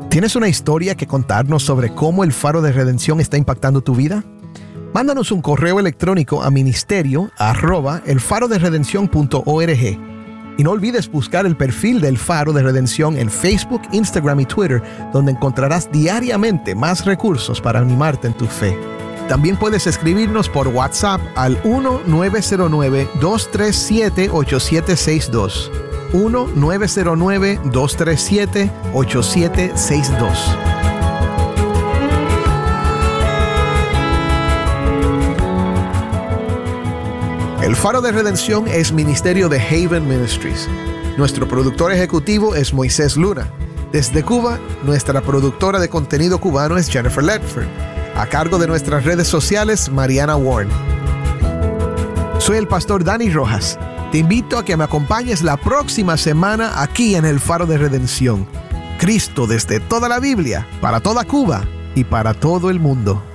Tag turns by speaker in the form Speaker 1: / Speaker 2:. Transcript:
Speaker 1: ¿Tienes una historia que contarnos sobre cómo el Faro de Redención está impactando tu vida? Mándanos un correo electrónico a ministerio@elfaroderedencion.org. Y no olvides buscar el perfil del Faro de Redención en Facebook, Instagram y Twitter, donde encontrarás diariamente más recursos para animarte en tu fe. También puedes escribirnos por WhatsApp al 1-909-237-8762. 1-909-237-8762. El Faro de Redención es ministerio de Haven Ministries. Nuestro productor ejecutivo es Moisés Luna. Desde Cuba, nuestra productora de contenido cubano es Jennifer Ledford. A cargo de nuestras redes sociales, Mariana Warren. Soy el pastor Dani Rojas. Te invito a que me acompañes la próxima semana aquí en el Faro de Redención. Cristo desde toda la Biblia, para toda Cuba y para todo el mundo.